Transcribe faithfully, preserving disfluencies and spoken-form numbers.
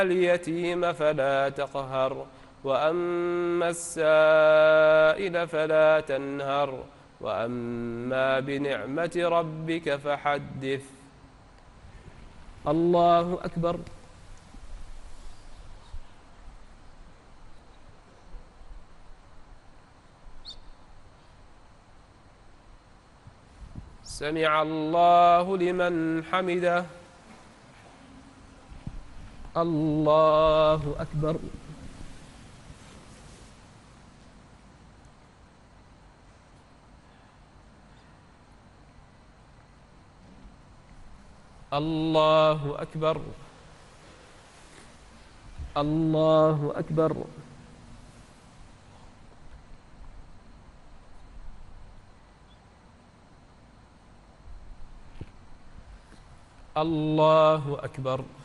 اليتيم فلا تقهر وأما السائل فلا تنهر وأما بنعمة ربك فحدث. الله أكبر. سمع الله لمن حمده. الله أكبر. الله أكبر. الله أكبر. الله أكبر.